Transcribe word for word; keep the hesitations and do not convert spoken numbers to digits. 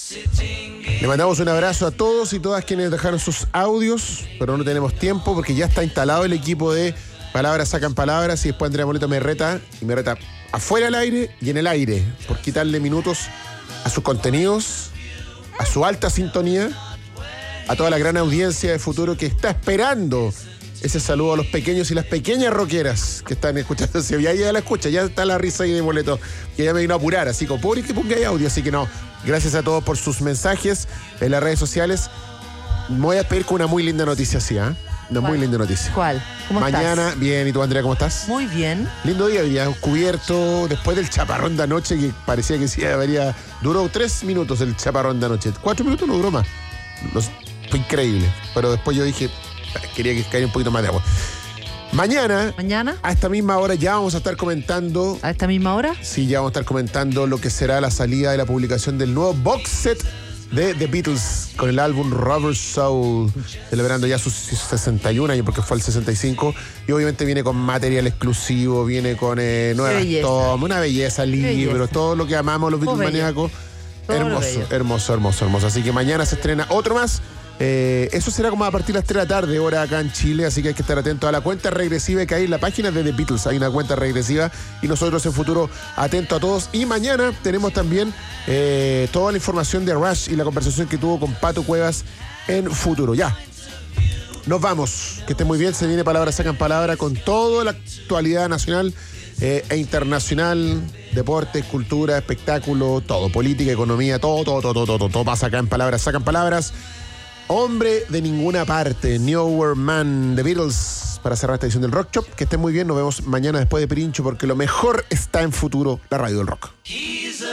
Le mandamos un abrazo a todos y todas quienes dejaron sus audios, pero no tenemos tiempo porque ya está instalado el equipo de Palabras Sacan Palabras y después Andrea Moleto me reta, y me reta afuera al aire y en el aire por quitarle minutos a sus contenidos, a su alta sintonía, a toda la gran audiencia de Futuro que está esperando ese saludo a los pequeños y las pequeñas rockeras que están escuchando. Ya, ya la escucha, ya está la risa ahí de Moleto, que ya me vino a apurar, así como pobre que ponga ahí audio, así que no. Gracias a todos por sus mensajes en las redes sociales. Me voy a despedir con una muy linda noticia, sí, ¿eh? Una ¿Cuál? muy linda noticia. ¿Cuál? ¿Cómo Mañana, estás? bien, ¿y tú, Andrea, cómo estás? Muy bien. Lindo día, día cubierto, después del chaparrón de anoche, que parecía que sí, debería... Duró tres minutos el chaparrón de anoche. Cuatro minutos no duró más. Los, fue increíble. Pero después yo dije, quería que caiga un poquito más de agua. Mañana, ¿Mañana? a esta misma hora, ya vamos a estar comentando... ¿A esta misma hora? Sí, ya vamos a estar comentando lo que será la salida de la publicación del nuevo box set de The Beatles con el álbum Rubber Soul, celebrando ya sus sesenta y un años porque fue el sesenta y cinco, y obviamente viene con material exclusivo, viene con eh, nuevas tomas, una belleza, libros, belleza. Todo lo que amamos los Beatles maníacos. Hermoso, hermoso, hermoso, hermoso. Así que mañana se estrena otro más. Eh, eso será como a partir de las tres de la tarde, hora acá en Chile, así que hay que estar atento a la cuenta regresiva que hay en la página de The Beatles. Hay una cuenta regresiva y nosotros en Futuro atentos a todos. Y mañana tenemos también eh, toda la información de Rush y la conversación que tuvo con Pato Cuevas en Futuro. Ya, nos vamos, que esté muy bien. Se viene Palabras Sacan Palabra con toda la actualidad nacional eh, e internacional, deportes, cultura, espectáculo, todo, política, economía, todo, todo, todo, todo, todo, todo pasa acá en Palabras Sacan Palabras. Hombre de ninguna parte, Nowhere Man, The Beatles, para cerrar esta edición del Rock Shop. Que estén muy bien, nos vemos mañana después de Pirincho, porque lo mejor está en Futuro, la radio del rock.